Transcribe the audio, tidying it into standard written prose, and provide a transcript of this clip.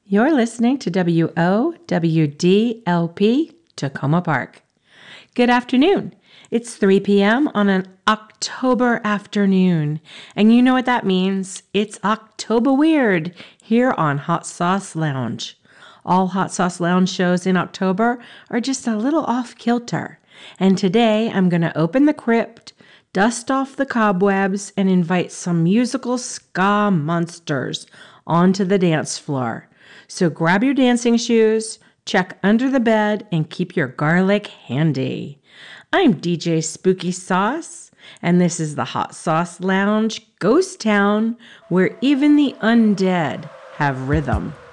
You're listening to WOWDLP, Tacoma Park. Good afternoon. It's 3 p.m. on an October afternoon. And you know what that means. It's October Weird here on Hot Sauce Lounge. All Hot Sauce Lounge shows in October are just a little off-kilter. And today I'm going to open the crypt, dust off the cobwebs, and invite some musical ska monsters onto the dance floor. So grab your dancing shoes, check under the bed, and keep your garlic handy. I'm DJ Spooky Sauce, and this is the Hot Sauce Lounge Ghost Town, where even the undead have rhythm.